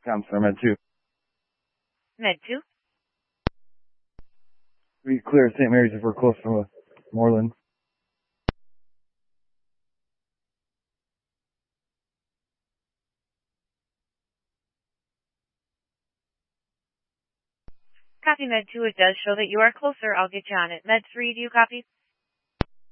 Counselor Med 2. Med 2? We clear St. Mary's if we're close to Moreland. Copy Med 2, it does show that you are closer. I'll get you on it. Med 3, do you copy?